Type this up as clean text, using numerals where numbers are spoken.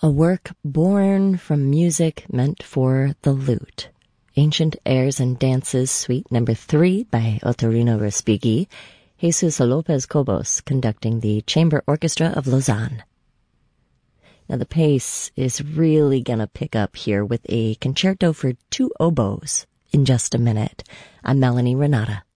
A work born from music meant for the lute. Ancient Airs and Dances, Suite No. 3 by Otorino Respighi, Jesus Lopez Cobos conducting the Chamber Orchestra of Lausanne. Now the pace is really gonna pick up here with a concerto for two oboes in just a minute. I'm Melanie Renata.